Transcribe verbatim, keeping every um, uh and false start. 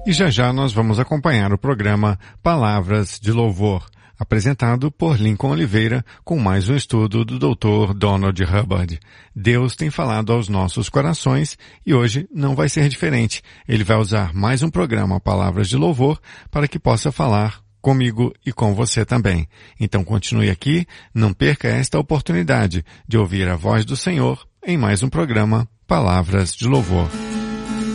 E já já nós vamos acompanhar o programa Palavras de Louvor, apresentado por Lincoln Oliveira, com mais um estudo do doutor Donald Hubbard. Deus tem falado aos nossos corações e hoje não vai ser diferente. Ele vai usar mais um programa Palavras de Louvor para que possa falar comigo e com você também. Então continue aqui, não perca esta oportunidade de ouvir a voz do Senhor em mais um programa Palavras de Louvor.